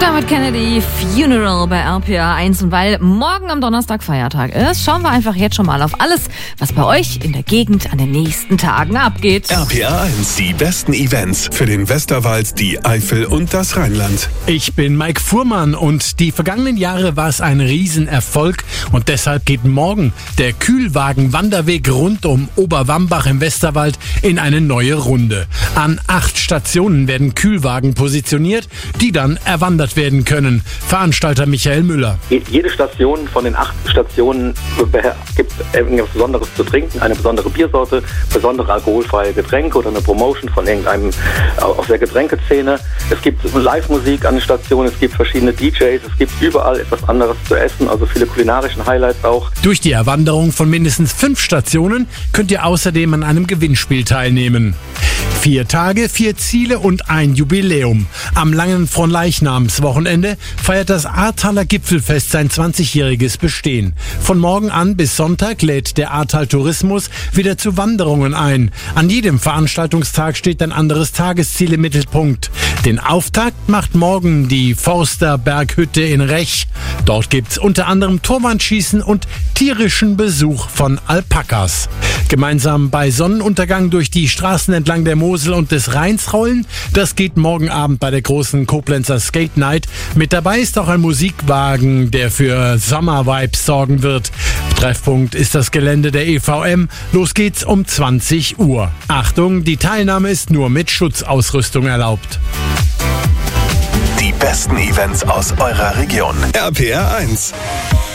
Dermot Kennedy, Funeral bei RPA 1. Und weil morgen am Donnerstag Feiertag ist, schauen wir einfach jetzt schon mal auf alles, was bei euch in der Gegend an den nächsten Tagen abgeht. RPA 1, die besten Events für den Westerwald, die Eifel und das Rheinland. Ich bin Mike Fuhrmann und die vergangenen Jahre war es ein Riesenerfolg und deshalb geht morgen der Kühlwagen-Wanderweg rund um Oberwambach im Westerwald in eine neue Runde. An 8 Stationen werden Kühlwagen positioniert, die dann erwandert werden können. Veranstalter Michael Müller. Jede Station von den 8 Stationen gibt irgendwas Besonderes zu trinken, eine besondere Biersorte, besondere alkoholfreie Getränke oder eine Promotion von irgendeinem aus der Getränkezene. Es gibt Live-Musik an den Stationen, es gibt verschiedene DJs, es gibt überall etwas anderes zu essen, also viele kulinarische Highlights auch. Durch die Erwanderung von mindestens 5 Stationen könnt ihr außerdem an einem Gewinnspiel teilnehmen. 4 Tage, 4 Ziele und ein Jubiläum. Am langen Fronleichnamswochenende feiert das Ahrtaler Gipfelfest sein 20-jähriges Bestehen. Von morgen an bis Sonntag lädt der Ahrtal Tourismus wieder zu Wanderungen ein. An jedem Veranstaltungstag steht ein anderes Tagesziel im Mittelpunkt. Den Auftakt macht morgen die Forsterberghütte in Rech. Dort gibt's unter anderem Torwandschießen und tierischen Besuch von Alpakas. Gemeinsam bei Sonnenuntergang durch die Straßen entlang der Mosel und des Rheins rollen, das geht morgen Abend bei der großen Koblenzer Skate Night. Mit dabei ist auch ein Musikwagen, der für Sommervibes sorgen wird. Treffpunkt ist das Gelände der EVM. Los geht's um 20 Uhr. Achtung, die Teilnahme ist nur mit Schutzausrüstung erlaubt. Die besten Events aus eurer Region. RPA 1.